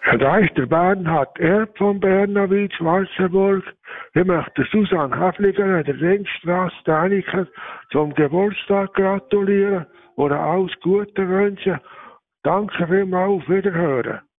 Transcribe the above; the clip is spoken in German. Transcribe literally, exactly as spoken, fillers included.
Da ist der Bernhard Erb von Bernawitz, Wasserburg. Ich möchte Susanne Häfliger in der Ringstraße Däniken zum Geburtstag gratulieren oder alles Gute wünschen. Danke vielmals, auf Wiederhören.